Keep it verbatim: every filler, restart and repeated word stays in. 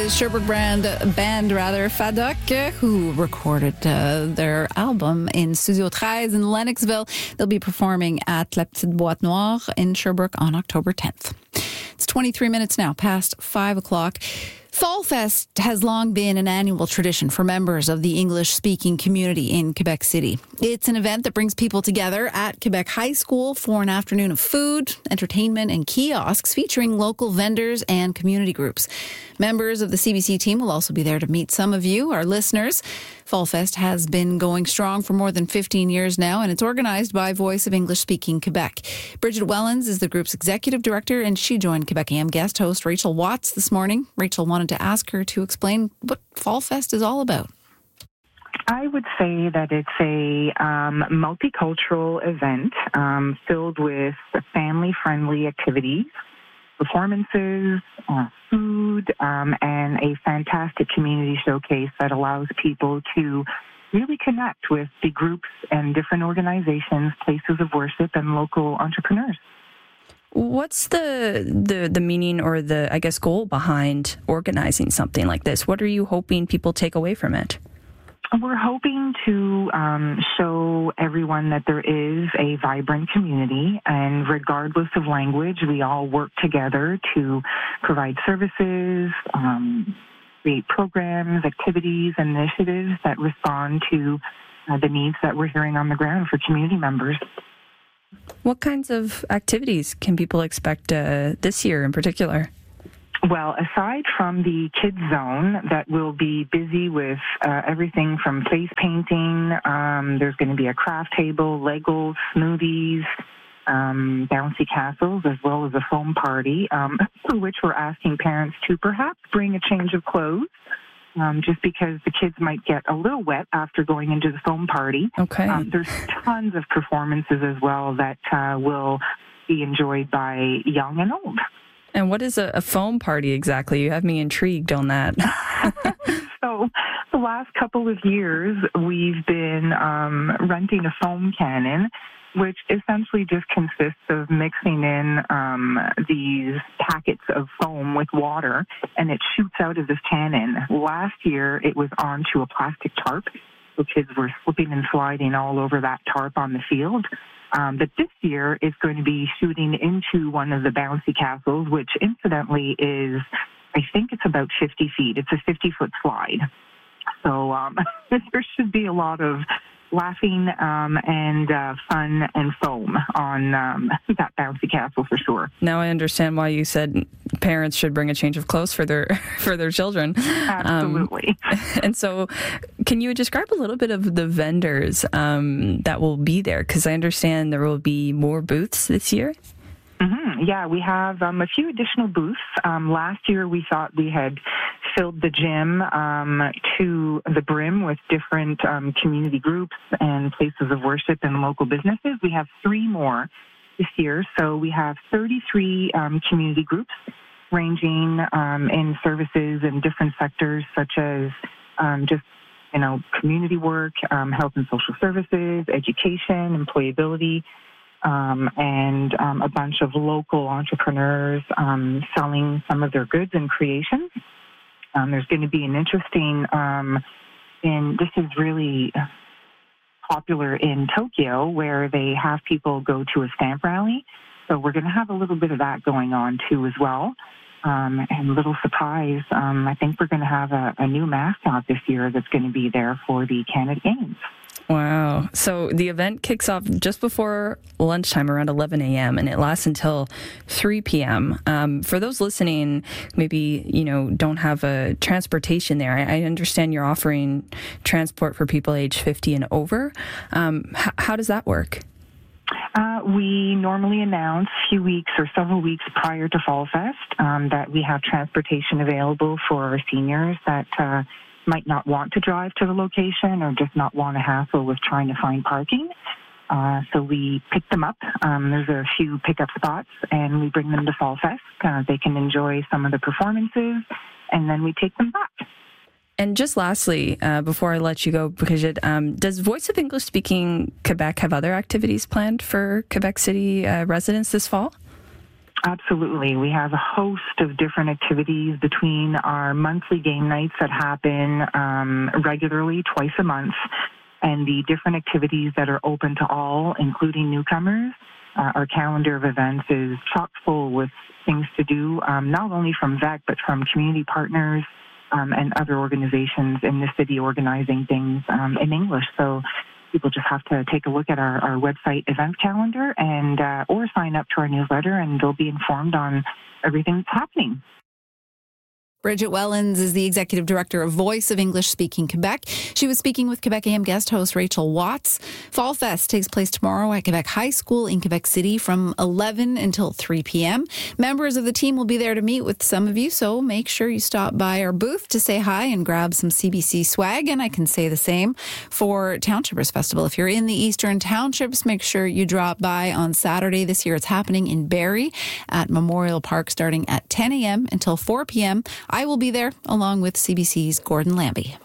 is Sherbrooke brand band rather Fadoc, who recorded uh, their album in Studio thirteen in Lennoxville. They'll be performing at La Petite Boîte Noire in Sherbrooke on October tenth. It's twenty-three minutes now past five o'clock. Fall Fest has long been an annual tradition for members of the English-speaking community in Quebec City. It's an event that brings people together at Quebec High School for an afternoon of food, entertainment, and kiosks featuring local vendors and community groups. Members of the C B C team will also be there to meet some of you, our listeners. Fall Fest has been going strong for more than fifteen years now, and it's organized by Voice of English-Speaking Quebec. Bridget Wellens is the group's executive director, and she joined Quebec A M guest host Rachel Watts this morning. Rachel wanted to ask her to explain what Fall Fest is all about. I would say that it's a um, multicultural event um, filled with family-friendly activities, performances, uh, food, um, and a fantastic community showcase that allows people to really connect with the groups and different organizations, places of worship, and local entrepreneurs. What's the, the the meaning or the, I guess, goal behind organizing something like this? What are you hoping people take away from it? We're hoping to um, show everyone that there is a vibrant community, and regardless of language, we all work together to provide services, um, create programs, activities, and initiatives that respond to uh, the needs that we're hearing on the ground for community members. What kinds of activities can people expect uh, this year in particular? Well, aside from the kids zone that will be busy with uh, everything from face painting, um, there's going to be a craft table, Legos, smoothies, um, bouncy castles, as well as a foam party, um, for which we're asking parents to perhaps bring a change of clothes. Um, just because the kids might get a little wet after going into the foam party. Okay. Um, there's tons of performances as well that uh, will be enjoyed by young and old. And what is a, a foam party exactly? You have me intrigued on that. So the last couple of years, we've been um, renting a foam cannon, which essentially just consists of mixing in um, these packets of foam with water, and it shoots out of this cannon. Last year, it was onto a plastic tarp, so kids were slipping and sliding all over that tarp on the field. Um, but this year, it's going to be shooting into one of the bouncy castles, which incidentally is, I think it's about fifty feet. It's a fifty-foot slide. So um, there should be a lot of laughing um, and uh, fun and foam on um, that bouncy castle for sure. Now I understand why you said parents should bring a change of clothes for their for their children. Absolutely. Um, and so, can you describe a little bit of the vendors um, that will be there? Because I understand there will be more booths this year. Mm-hmm. Yeah, we have um, a few additional booths. Um, last year, we thought we had filled the gym um, to the brim with different um, community groups and places of worship and local businesses. We have three more this year. So we have thirty-three um, community groups ranging um, in services in different sectors such as um, just, you know, community work, um, health and social services, education, employability, Um, and um, a bunch of local entrepreneurs um, selling some of their goods and creations. Um, there's going to be an interesting, um, and this is really popular in Tokyo, where they have people go to a stamp rally. So we're going to have a little bit of that going on too as well. Um, and a little surprise, um, I think we're going to have a, a new mascot this year that's going to be there for the Canada Games. Wow. So the event kicks off just before lunchtime around eleven a.m. and it lasts until three p.m. Um, for those listening, maybe, you know, don't have a transportation there. I, I understand you're offering transport for people age fifty and over. Um, h- how does that work? Uh, we normally announce a few weeks or several weeks prior to Fall Fest um, that we have transportation available for our seniors that uh, might not want to drive to the location or just not want to hassle with trying to find parking. Uh, so we pick them up. Um, there's a few pickup spots, and we bring them to Fall Fest. Uh, they can enjoy some of the performances, and then we take them back. And just lastly, uh, before I let you go, Brigitte, um, does Voice of English Speaking Quebec have other activities planned for Quebec City uh, residents this fall? absolutely. We have a host of different activities between our monthly game nights that happen um, regularly twice a month and the different activities that are open to all, including newcomers. Uh, our calendar of events is chock full with things to do, um, not only from V E C, but from community partners um, and other organizations in the city organizing things um, in English. So people just have to take a look at our, our website event calendar and uh, or sign up to our newsletter, and they'll be informed on everything that's happening. Bridget Wellens is the Executive Director of Voice of English Speaking Quebec. She was speaking with Quebec A M guest host Rachel Watts. Fall Fest takes place tomorrow at Quebec High School in Quebec City from eleven until three p.m. Members of the team will be there to meet with some of you, so make sure you stop by our booth to say hi and grab some C B C swag. And I can say the same for Townshippers Festival. If you're in the Eastern Townships, make sure you drop by on Saturday. This year it's happening in Barrie at Memorial Park starting at ten a.m. until four p.m. I will be there along with C B C's Gordon Lambie.